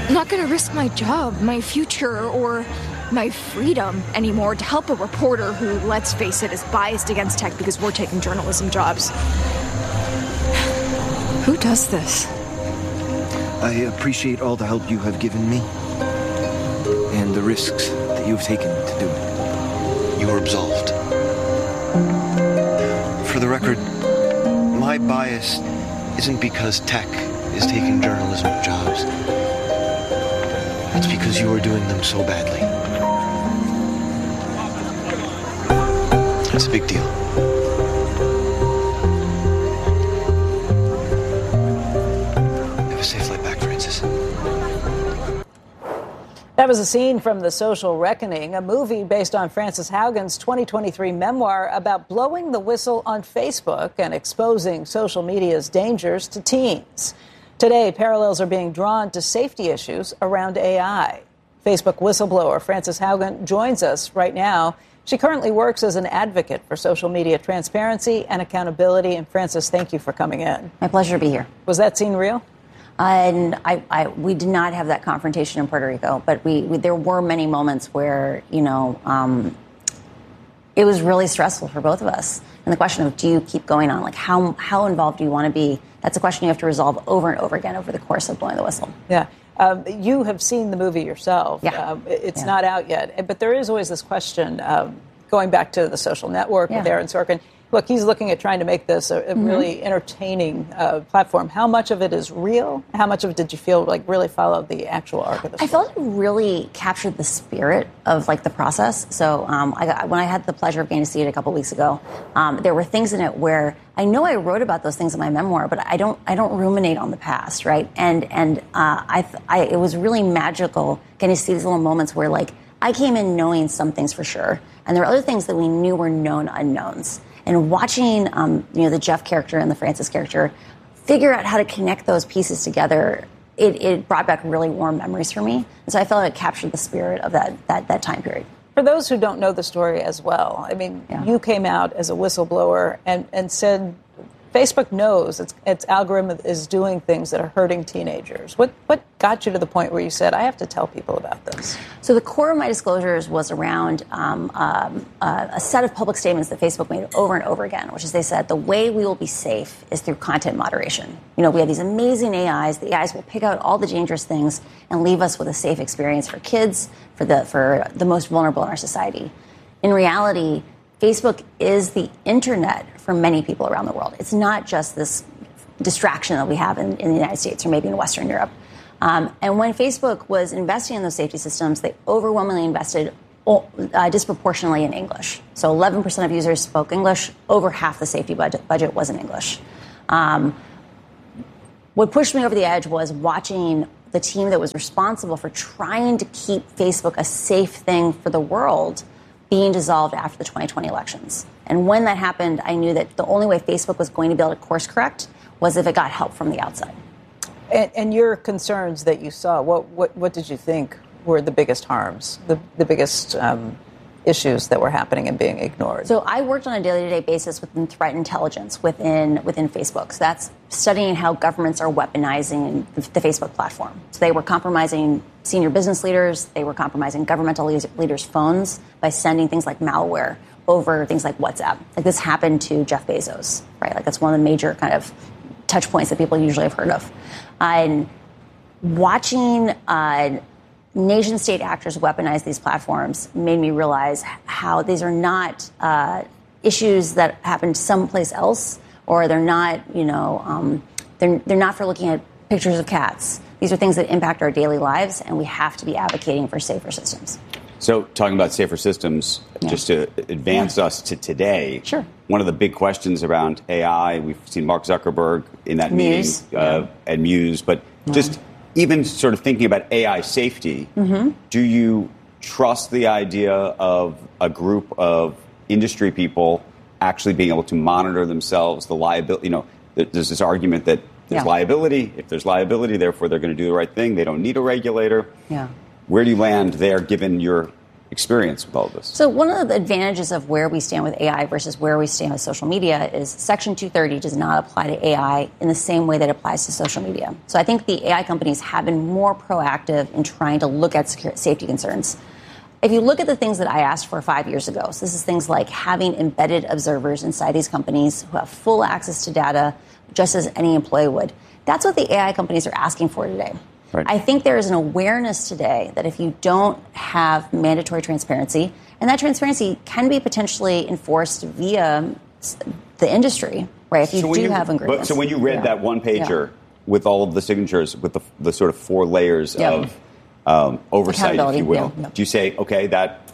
I'm not going to risk my job, my future, or my freedom anymore to help a reporter who, let's face it, is biased against tech because we're taking journalism jobs. Who does this? I appreciate all the help you have given me and the risks that you've taken to do it. You are absolved. For the record, my bias isn't because tech is taking journalism jobs. It's because you are doing them so badly. It's a big deal. Have a safe flight back, Francis. That was a scene from The Social Reckoning, a movie based on Frances Haugen's 2023 memoir about blowing the whistle on Facebook and exposing social media's dangers to teens. Today, parallels are being drawn to safety issues around AI. Facebook whistleblower Frances Haugen joins us right now. She currently works as an advocate for social media transparency and accountability. And Frances, thank you for coming in. My pleasure to be here. Was that scene real? And we did not have that confrontation in Puerto Rico, but there were many moments where, it was really stressful for both of us. And the question of, do you keep going on? Like, how involved do you want to be? That's a question you have to resolve over and over again over the course of blowing the whistle. Yeah. You have seen the movie yourself. Yeah. It's not out yet. But there is always this question, going back to The Social Network with Aaron Sorkin. Look, he's looking at trying to make this a really entertaining platform. How much of it is real? How much of it did you feel like really followed the actual arc of the story? I felt it really captured the spirit of the process. So when I had the pleasure of getting to see it a couple weeks ago, there were things in it where I know I wrote about those things in my memoir, but I don't ruminate on the past, right? And it was really magical getting to see these little moments where I came in knowing some things for sure, and there were other things that we knew were known unknowns. And watching, the Jeff character and the Frances character figure out how to connect those pieces together, it brought back really warm memories for me. And so I felt like it captured the spirit of that time period. For those who don't know the story as well, I mean, you came out as a whistleblower and said Facebook knows its algorithm is doing things that are hurting teenagers. What got you to the point where you said, I have to tell people about this? So the core of my disclosures was around a set of public statements that Facebook made over and over again, which is they said the way we will be safe is through content moderation. We have these amazing AIs. The AIs will pick out all the dangerous things and leave us with a safe experience for kids, for the most vulnerable in our society. In reality, Facebook is the internet for many people around the world. It's not just this distraction that we have in the United States or maybe in Western Europe. And when Facebook was investing in those safety systems, they overwhelmingly invested disproportionately in English. So 11% of users spoke English. Over half the safety budget was in English. What pushed me over the edge was watching the team that was responsible for trying to keep Facebook a safe thing for the world being dissolved after the 2020 elections. And when that happened, I knew that the only way Facebook was going to be able to course correct was if it got help from the outside. And your concerns that you saw, what did you think were the biggest harms, the biggest issues that were happening and being ignored? So I worked on a day-to-day basis within threat intelligence within Facebook. So that's studying how governments are weaponizing the Facebook platform. So they were compromising senior business leaders. They were compromising governmental leaders' phones by sending things like malware over things like WhatsApp. Like this happened to Jeff Bezos, right? Like that's one of the major kind of touch points that people usually have heard of. And watching nation-state actors weaponize these platforms made me realize how these are not issues that happen someplace else, or they're not, they're not for looking at pictures of cats. These are things that impact our daily lives, and we have to be advocating for safer systems. So talking about safer systems, just to advance us to today, sure. One of the big questions around AI, we've seen Mark Zuckerberg in that Muse. meeting at Muse, but just even sort of thinking about AI safety, do you trust the idea of a group of industry people actually being able to monitor themselves, the liability? There's this argument that there's liability. If there's liability, therefore they're going to do the right thing. They don't need a regulator. Yeah. Where do you land there, given your experience with all of this? So one of the advantages of where we stand with AI versus where we stand with social media is Section 230 does not apply to AI in the same way that it applies to social media. So I think the AI companies have been more proactive in trying to look at safety concerns. If you look at the things that I asked for 5 years ago, so this is things like having embedded observers inside these companies who have full access to data just as any employee would. That's what the AI companies are asking for today. Right. I think there is an awareness today that if you don't have mandatory transparency, and that transparency can be potentially enforced via the industry, right? If you have agreements. So when you read that one pager with all of the signatures, with the sort of 4 layers of oversight, if you will, do you say, okay,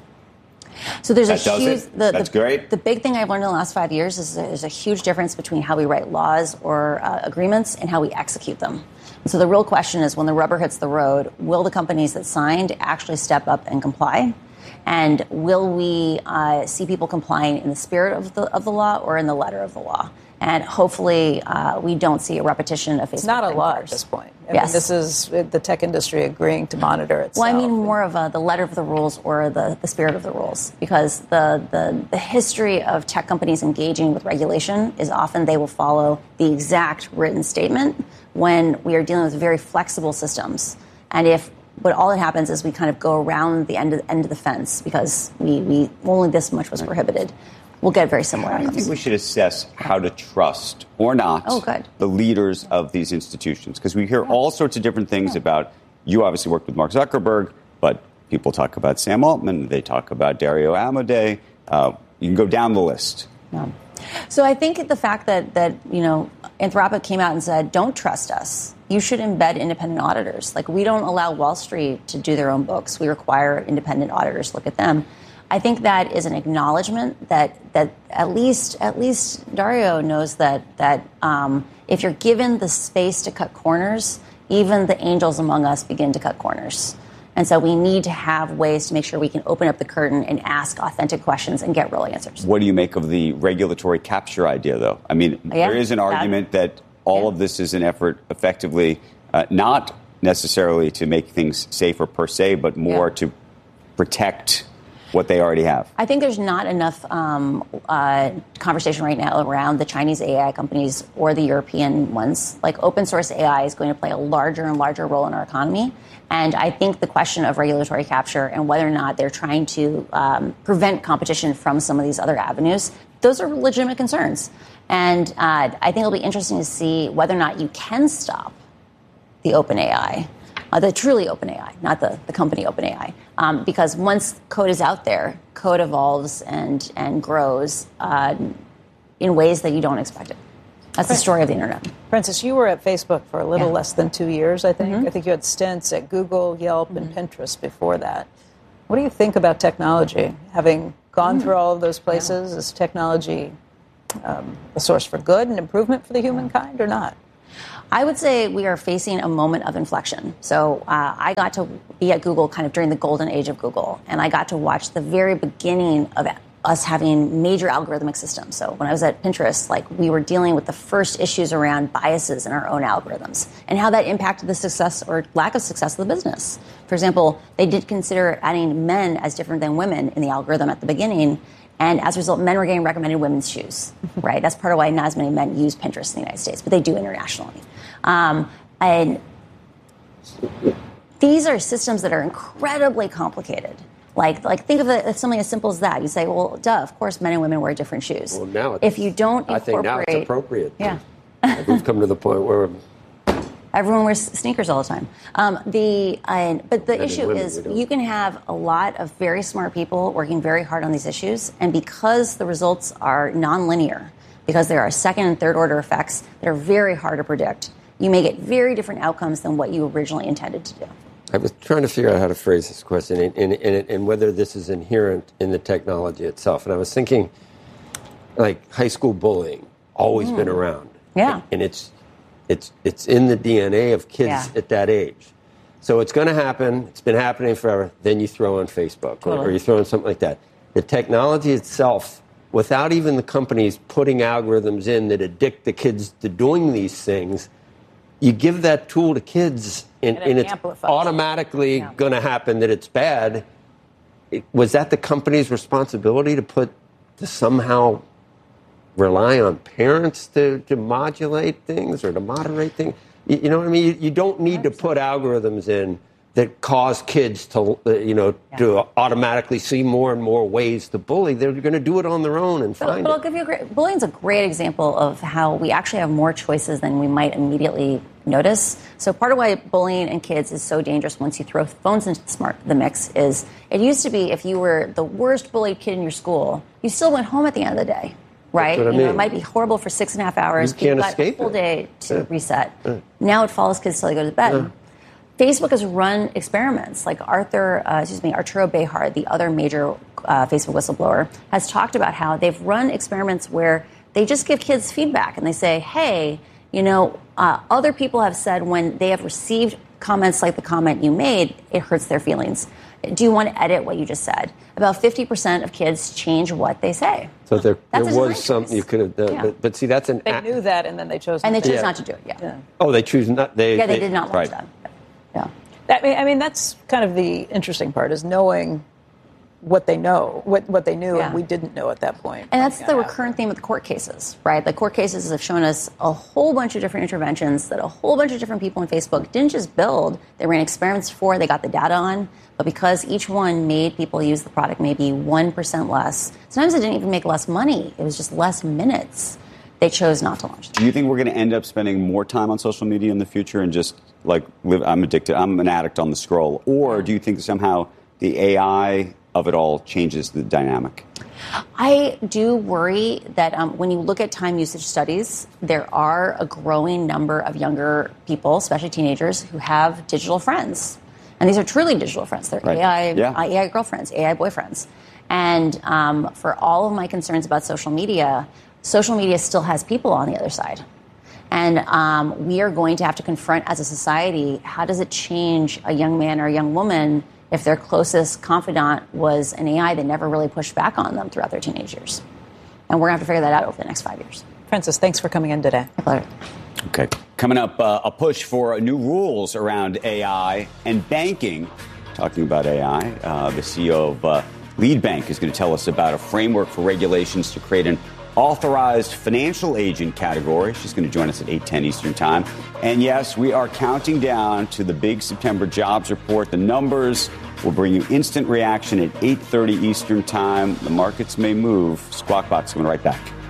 so there's that a huge. That's great. The big thing I've learned in the last 5 years is there's a huge difference between how we write laws or agreements and how we execute them. So the real question is, when the rubber hits the road, will the companies that signed actually step up and comply? And will we see people complying in the spirit of the law or in the letter of the law? And hopefully we don't see a repetition of Facebook. It's not a law at this point. I Yes. mean, this is the tech industry agreeing to monitor itself. Well, I mean more of the letter of the rules or the spirit of the rules, because the history of tech companies engaging with regulation is often they will follow the exact written statement when we are dealing with very flexible systems. And but all that happens is we kind of go around the end of the fence because we only this much was prohibited. We'll get very similar How do you outcomes. think we should assess how to trust or not the leaders of these institutions? Because we hear all sorts of different things about, you obviously worked with Mark Zuckerberg, but people talk about Sam Altman, they talk about Dario Amodei. You can go down the list. Yeah. So I think the fact that Anthropic came out and said, don't trust us. You should embed independent auditors. Like, we don't allow Wall Street to do their own books. We require independent auditors to look at them. I think that is an acknowledgement that at least Dario knows that if you're given the space to cut corners, even the angels among us begin to cut corners. And so we need to have ways to make sure we can open up the curtain and ask authentic questions and get real answers. What do you make of the regulatory capture idea, though? I mean, there is an argument that all of this is an effort effectively not necessarily to make things safer per se, but more to protect what they already have. I think there's not enough conversation right now around the Chinese AI companies or the European ones. Like, open source AI is going to play a larger and larger role in our economy. And I think the question of regulatory capture and whether or not they're trying to prevent competition from some of these other avenues, those are legitimate concerns. And I think it'll be interesting to see whether or not you can stop the OpenAI. The truly OpenAI, not the company OpenAI. Because once code is out there, code evolves and grows in ways that you don't expect it. That's the story of the internet. Frances, you were at Facebook for a little less than 2 years, I think. I think you had stints at Google, Yelp, and Pinterest before that. What do you think about technology? Having gone through all of those places, is technology a source for good and improvement for the humankind or not? I would say we are facing a moment of inflection. So I got to be at Google kind of during the golden age of Google, and I got to watch the very beginning of us having major algorithmic systems. So when I was at Pinterest, like, we were dealing with the first issues around biases in our own algorithms and how that impacted the success or lack of success of the business. For example, they did consider adding men as different than women in the algorithm at the beginning. And as a result, men were getting recommended women's shoes, right? That's part of why not as many men use Pinterest in the United States, but they do internationally. And these are systems that are incredibly complicated. Like think of it as something as simple as that. You say, well, duh, of course men and women wear different shoes. Well, now if you don't I think now it's appropriate. Yeah. We've come to the point where everyone wears sneakers all the time. But the issue is you can have a lot of very smart people working very hard on these issues, and because the results are nonlinear, because there are second and third order effects that are very hard to predict, you may get very different outcomes than what you originally intended to do. I was trying to figure out how to phrase this question and whether this is inherent in the technology itself. And I was thinking, like, high school bullying, always been around. Yeah. And it's in the DNA of kids at that age. So it's going to happen. It's been happening forever. Then you throw on Facebook or you throw on something like that. The technology itself, without even the companies putting algorithms in that addict the kids to doing these things, you give that tool to kids and it's automatically going to happen that it's bad. was that the company's responsibility to somehow rely on parents to modulate things or to moderate things? You know what I mean? You don't need to put algorithms in that cause kids to, to automatically see more and more ways to bully. They're going to do it on their own and find it. But I'll give you bullying's a great example of how we actually have more choices than we might immediately notice. So part of why bullying in kids is so dangerous once you throw phones into the mix is it used to be if you were the worst bullied kid in your school, you still went home at the end of the day. Right? That's what I mean. It might be horrible for 6.5 hours. You can't got escape a full it. day to reset. Now it follows kids till they go to bed. Facebook has run experiments like Arturo Behar, the other major Facebook whistleblower, has talked about how they've run experiments where they just give kids feedback and they say, hey, other people have said when they have received comments like the comment you made, it hurts their feelings. Do you want to edit what you just said? About 50% of kids change what they say. So there was something you could have done. Yeah. But see, that's an... They knew that, and then they chose And they not to. chose not to do it, yeah. Oh, they choose not... They did not watch right. that. Yeah. I mean, that's kind of the interesting part, is knowing what they know, what they knew and we didn't know at that point. And that's the recurrent theme of the court cases, right? The court cases have shown us a whole bunch of different interventions that a whole bunch of different people on Facebook didn't just build. They ran experiments for, they got the data on, but because each one made people use the product maybe 1% less, sometimes it didn't even make less money. It was just less minutes. They chose not to launch them. Do you think we're going to end up spending more time on social media in the future and just I'm addicted, I'm an addict on the scroll? Or do you think somehow the AI of it all changes the dynamic? I do worry that when you look at time usage studies, there are a growing number of younger people, especially teenagers, who have digital friends. And these are truly digital friends. They're right. AI girlfriends, AI boyfriends. And for all of my concerns about social media still has people on the other side. And we are going to have to confront as a society, how does it change a young man or a young woman if their closest confidant was an AI that never really pushed back on them throughout their teenage years? And we're going to have to figure that out over the next 5 years. Frances, thanks for coming in today. My pleasure. Okay. Coming up, a push for new rules around AI and banking. Talking about AI, the CEO of Lead Bank is going to tell us about a framework for regulations to create an authorized financial agent category. She's going to join us at 8:10 Eastern Time. And yes, we are counting down to the big September jobs report. The numbers will bring you instant reaction at 8:30 Eastern Time. The markets may move. Squawk Box coming right back.